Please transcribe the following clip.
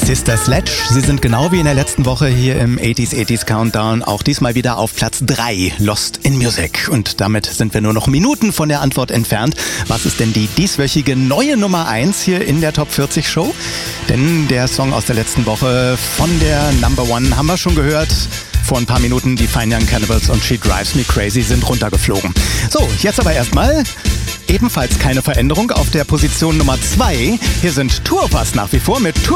Sister Sledge. Sie sind genau wie in der letzten Woche hier im 80s Countdown auch diesmal wieder auf Platz 3, Lost in Music. Und damit sind wir nur noch Minuten von der Antwort entfernt. Was ist denn die dieswöchige neue Nummer 1 hier in der Top 40 Show? Denn der Song aus der letzten Woche von der Number One haben wir schon gehört. Vor ein paar Minuten die Fine Young Cannibals und She Drives Me Crazy sind runtergeflogen. So, jetzt aber erstmal ebenfalls keine Veränderung auf der Position Nummer 2. Hier sind Tour of Us nach wie vor mit Tour